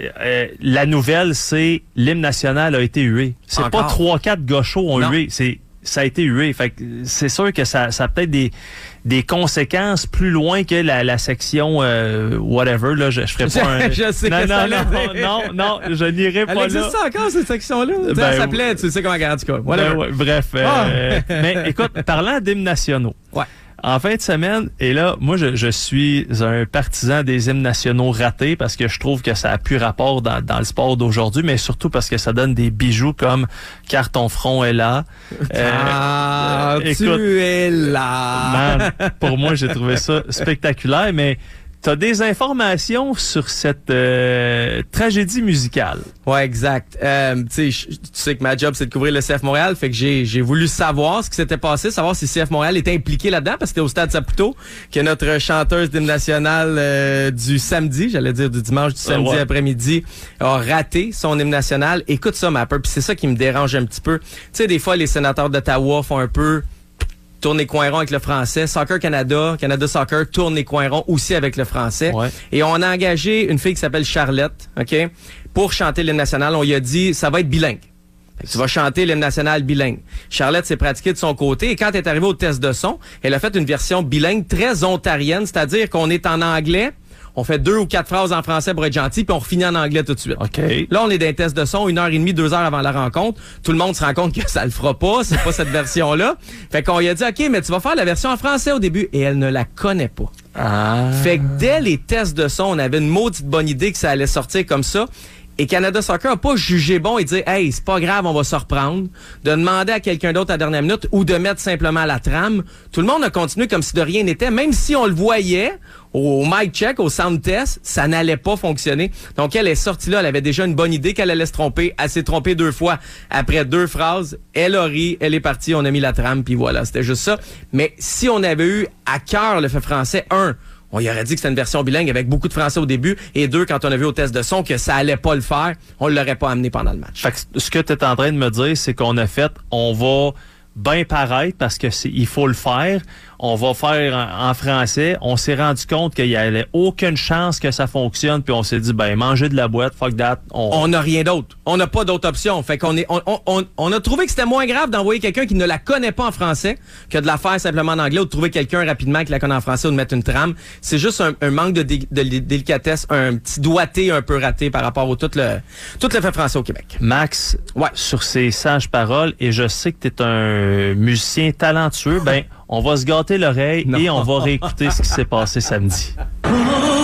la nouvelle, c'est l'hymne national a été hué. C'est Encore? pas 3-4 gauchos ont Non. hué, ça a été hué. Fait que c'est sûr que ça a peut-être des conséquences plus loin que la section whatever. Là, je ferai pas un... Je sais que ça non, je n'irai pas Elle là. existe encore, cette section-là? Ben, Ça s'appelait, tu sais comment, en tout cas. Voilà. Ben ouais, bref. Mais écoute, parlant d'hymnes nationaux. Ouais. En fin de semaine, et là, moi, je suis un partisan des hymnes nationaux ratés parce que je trouve que ça a plus rapport dans le sport d'aujourd'hui, mais surtout parce que ça donne des bijoux comme « Car ton front est là ». Tu es là! Man, pour moi, j'ai trouvé ça spectaculaire, mais t'as des informations sur cette tragédie musicale. Ouais, exact. Tu sais que ma job, c'est de couvrir le CF Montréal, fait que j'ai voulu savoir ce qui s'était passé, savoir si CF Montréal était impliqué là-dedans, parce que c'était au Stade Saputo que notre chanteuse d'hymne national du samedi, j'allais dire du dimanche, du samedi après-midi, a raté son hymne national. Écoute ça, Mapper, puis c'est ça qui me dérange un petit peu. Tu sais, des fois, les sénateurs d'Ottawa font un peu tourne les coins ronds avec le français. Soccer Canada Soccer tourne les coins ronds aussi avec le français. Ouais. Et on a engagé une fille qui s'appelle Charlotte, OK, pour chanter l'hymne national. On lui a dit, ça va être bilingue. Fait que tu vas chanter l'hymne national bilingue. Charlotte s'est pratiquée de son côté et quand elle est arrivée au test de son, elle a fait une version bilingue très ontarienne, c'est-à-dire qu'on est en anglais, on fait 2 ou 4 phrases en français pour être gentil, puis on refinit en anglais tout de suite. OK. Là, on est dans un test de son, 1h30, 2 heures avant la rencontre. Tout le monde se rend compte que ça le fera pas, c'est pas cette version-là. Fait qu'on lui a dit, OK, mais tu vas faire la version en français au début. Et elle ne la connaît pas. Ah. Fait que dès les tests de son, on avait une maudite bonne idée que ça allait sortir comme ça. Et Canada Soccer n'a pas jugé bon et dit « Hey, c'est pas grave, on va se reprendre », de demander à quelqu'un d'autre à la dernière minute ou de mettre simplement la trame. Tout le monde a continué comme si de rien n'était, même si on le voyait au mic check, au sound test, ça n'allait pas fonctionner. Donc, elle est sortie là, elle avait déjà une bonne idée qu'elle allait se tromper. Elle s'est trompée 2 fois après 2 phrases. Elle a ri, elle est partie, on a mis la trame, puis voilà, c'était juste ça. Mais si on avait eu à cœur le fait français, on y aurait dit que c'était une version bilingue avec beaucoup de français au début. Et 2, quand on a vu au test de son que ça allait pas le faire, on l'aurait pas amené pendant le match. Fait que ce que tu es en train de me dire, c'est qu'on a fait, on va bien paraître parce que il faut le faire. On va faire en français. On s'est rendu compte qu'il y avait aucune chance que ça fonctionne. Puis on s'est dit, ben, manger de la boîte, fuck that. On n'a rien d'autre. On n'a pas d'autre option. Fait qu'on on a trouvé que c'était moins grave d'envoyer quelqu'un qui ne la connaît pas en français que de la faire simplement en anglais ou de trouver quelqu'un rapidement qui la connaît en français ou de mettre une trame. C'est juste un manque de délicatesse, un petit doigté un peu raté par rapport au tout le fait français au Québec. Max, ouais, sur ces sages paroles, et je sais que tu es un musicien talentueux, ben, on va se gâter l'oreille et on va réécouter ce qui s'est passé samedi.